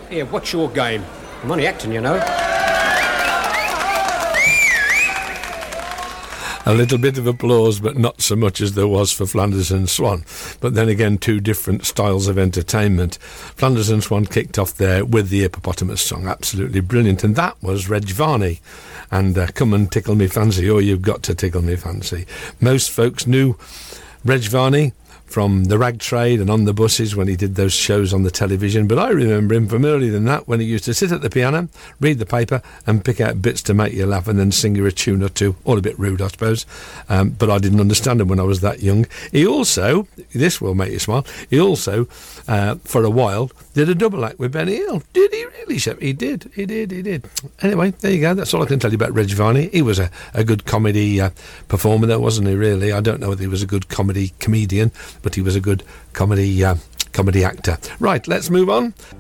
Here, what's your game? I'm only acting, you know. A little bit of applause, but not so much as there was for Flanders and Swan. But then again, two different styles of entertainment. Flanders and Swan kicked off there with the Hippopotamus song, absolutely brilliant, and that was Reg Varney. And Come and Tickle Me Fancy, or You've Got to Tickle Me Fancy. Most folks knew Reg Varney from the rag trade and on the buses when he did those shows on the television, but I remember him from earlier than that when he used to sit at the piano, read the paper and pick out bits to make you laugh and then sing you a tune or two, all a bit rude I suppose, but I didn't understand him when I was that young. He also, this will make you smile, he also for a while did a double act with Benny Hill. Did he really, Shep? He did. Anyway, there you go, that's all I can tell you about Reg Varney. He was a good comedy performer there, wasn't he, really? I don't know whether he was a good comedian, but he was a good comedy actor. Right, let's move on.